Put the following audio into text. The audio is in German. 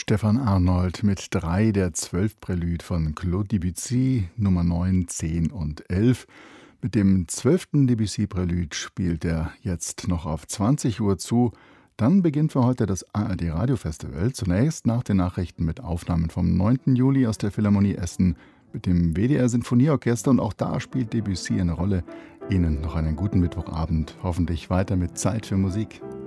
Stefan Arnold mit 3 der 12 Prälüde von Claude Debussy, Nummer 9, 10 und 11. Mit dem 12. Debussy-Prälud spielt er jetzt noch auf 20 Uhr zu. Dann beginnt für heute das ARD Radiofestival. Zunächst nach den Nachrichten mit Aufnahmen vom 9. Juli aus der Philharmonie Essen mit dem WDR Sinfonieorchester. Und auch da spielt Debussy eine Rolle. Ihnen noch einen guten Mittwochabend. Hoffentlich weiter mit Zeit für Musik.